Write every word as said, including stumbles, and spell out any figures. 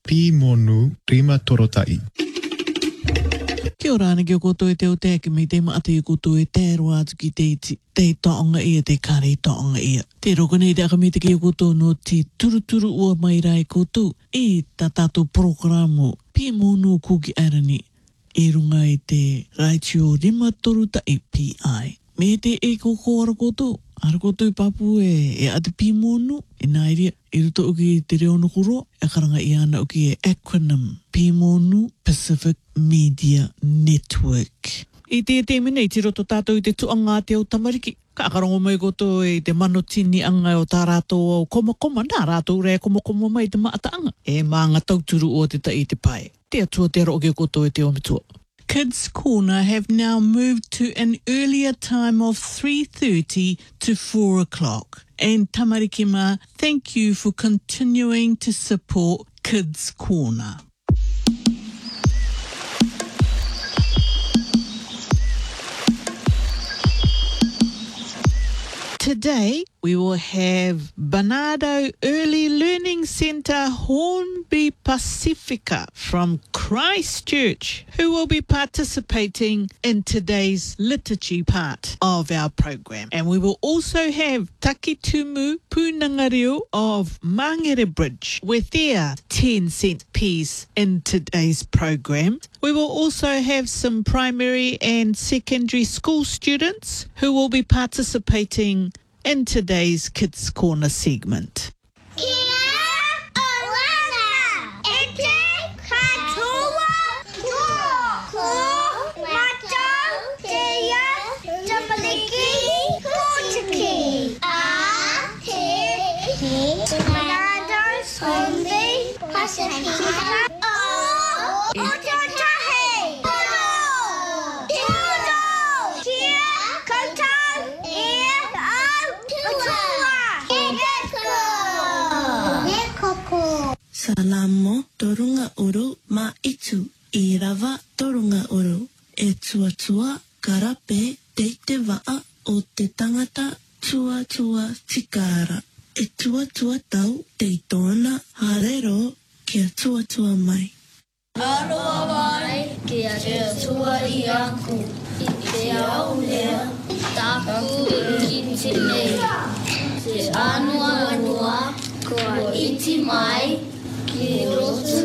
Pi monu rima torotai. Kia ora ana kia koutou e te o te ake me te maate i koutou e te roa atu ki te iti. Te taonga ia, te kare taonga ia. Te roko nei te aka me te kia koutou no te turuturu ua mai rai koutou. E ta tātou programo Pi monu kuki arani. E runga i te raitio rima torutai P I. Me te e koko ara koutou. Ara koutou i papu e, e ate Pi monu. E nairia, i ruto uki te reo nukuro. E karanga i ana uki e acronym. Pi monu Pacific Media Network. I te te mene i te roto tātou i te tuanga te o tamariki. Ka akarongo mai koutou e te manotini anga o tā rātou o koma koma. Nā rātou rea koma koma mai te maataanga. E maanga tauturu o te tai te pai. Te atua te roke koutou e te omitua. Kids Corner have now moved to an earlier time of three thirty to four o'clock. And tamariki mā, thank you for continuing to support Kids Corner. Today, we will have Bernardo Early Learning Centre Hornby Pacifica from Christchurch, who will be participating in today's liturgy part of our program. And we will also have Takitumu Punangareo of Mangere Bridge with their ten cent piece in today's program. We will also have some primary and secondary school students who will be participating in today's Kids Corner segment. Salamo torunga uru ma itu I rawa torunga uru e tua tua karape te te waa o te tangata tua tua tikara e tua tua tau te tōna harero kia tua tua mai. Aroa mai kia te tua I aku I te au lea taku I ki te nei te anua anua kua iti mai ki rotu